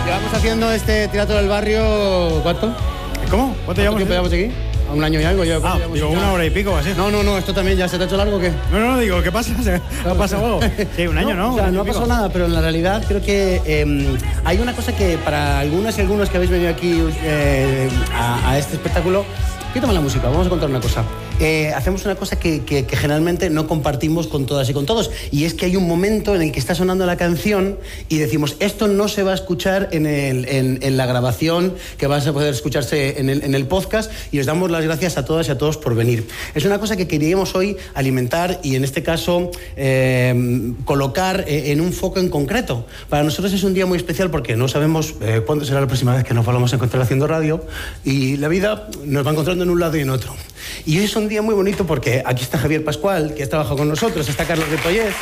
Llevamos haciendo este teatro del barrio, ¿cuánto? ¿Cómo? ¿Cuánto llevamos aquí? ¿A un año y algo? Digo, una hora y pico o así. No, esto también ya se te ha hecho largo, ¿o qué? No, digo, ¿qué pasa? ¿Se ha pasado algo? Sí, un año, ¿no? O sea, no ha pasado nada, pero en la realidad creo que hay una cosa que para algunas y algunos que habéis venido aquí a este espectáculo, quítame la música, vamos a contar una cosa. Hacemos una cosa que generalmente no compartimos con todas y con todos, y es que hay un momento en el que está sonando la canción y decimos, esto no se va a escuchar en la grabación, que vas a poder escucharse en el podcast, y os damos las gracias a todas y a todos por venir. Es una cosa que queríamos hoy alimentar y en este caso colocar en un foco en concreto. Para nosotros es un día muy especial porque no sabemos cuándo será la próxima vez que nos vamos a encontrar haciendo radio, y la vida nos va encontrando en un lado y en otro. Y hoy es un día muy bonito porque aquí está Javier Pascual, que ha trabajado con nosotros, está Carlos Ripollés,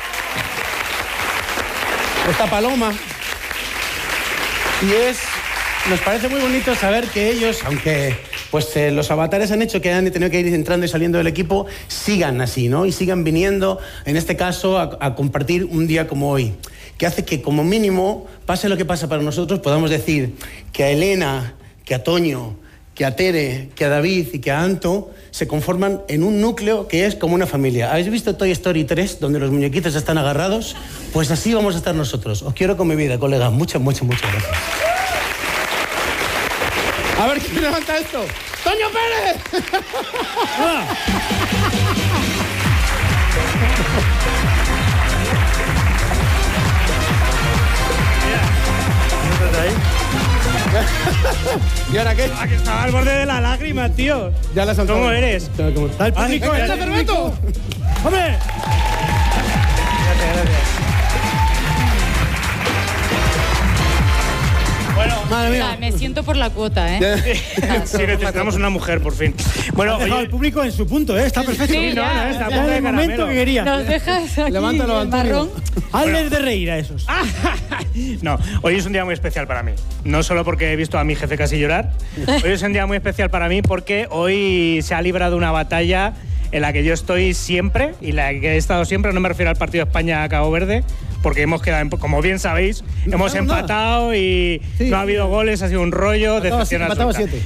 está Paloma, y nos parece muy bonito saber que ellos, aunque los avatares han hecho que han tenido que ir entrando y saliendo del equipo, sigan así, ¿no? Y sigan viniendo, en este caso, a compartir un día como hoy, que hace que, como mínimo, pase lo que pasa para nosotros, podamos decir que a Elena, que a Toño, que a Tere, que a David y que a Anto se conforman en un núcleo que es como una familia. ¿Habéis visto Toy Story 3, donde los muñequitos están agarrados? Pues así vamos a estar nosotros. Os quiero con mi vida, colega. Muchas gracias. A ver, ¿quién levanta esto? ¡Toño Pérez! ¿Y ahora qué? Que estaba al borde de la lágrima, tío. Ya la saltado. ¿Cómo eres? Está el público, ¡Está Fermento! ¡Hombre! Gracias. Bueno, madre mía. Me siento por la cuota, ¿eh? sí, necesitamos una mujer, por fin. Bueno, Has dejado al público en su punto, ¿eh? Está perfecto. Sí, ya, está a ya. punto de el momento caramelo. que quería. Nos dejas aquí Levántalo, el marrón. Hazles de reír a esos. No, hoy es un día muy especial para mí. No solo porque he visto a mi jefe casi llorar. Hoy es un día muy especial para mí porque hoy se ha librado una batalla en la que yo estoy siempre y la que he estado siempre. No me refiero al partido España-Cabo Verde, porque hemos quedado, como bien sabéis, hemos empatado y no ha habido goles, ha sido un rollo, decepción absoluta.